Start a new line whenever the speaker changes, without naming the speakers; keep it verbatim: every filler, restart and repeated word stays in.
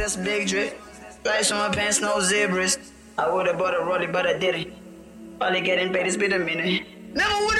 that's a big drip. Stripes on my pants, no zebras. I would've bought a rollie, but I didn't. Probably getting paid, it's been a minute. Never would